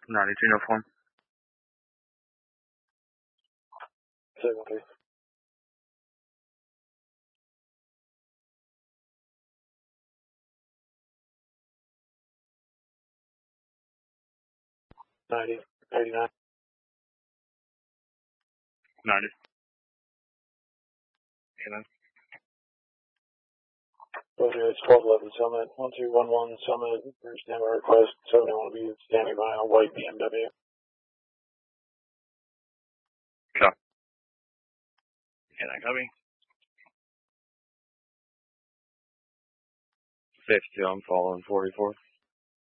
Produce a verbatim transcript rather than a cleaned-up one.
ninety-two uniform. seven three. ninety, eighty-nine. ninety. eighty-nine. Okay, it's twelve eleven Summit, one two one one Summit, for standby request, seventy-one will be standing by on a white B M W. Copy. eighty-nine, copy. fifty, I'm following forty-four.